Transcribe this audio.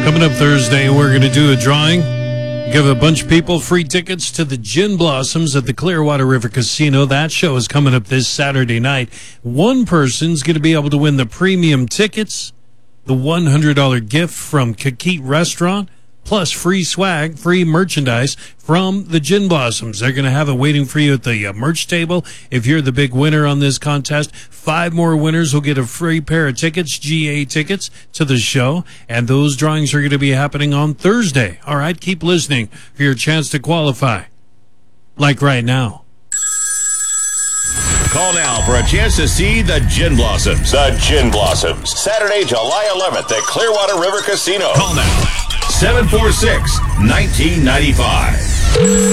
Coming up Thursday, we're going to do a drawing. Give a bunch of people free tickets to the Gin Blossoms at the Clearwater River Casino. That show is coming up this Saturday night. One person's going to be able to win the premium tickets, the $100 gift from Kakit Restaurant, plus free swag, free merchandise from the Gin Blossoms. They're going to have it waiting for you at the merch table. If you're the big winner on this contest, 5 more winners will get a free pair of tickets, GA tickets, to the show. And those drawings are going to be happening on Thursday. All right, keep listening for your chance to qualify. Like right now. Call now for a chance to see the Gin Blossoms. The Gin Blossoms, Saturday, July 11th at Clearwater River Casino. Call now. 746-1995.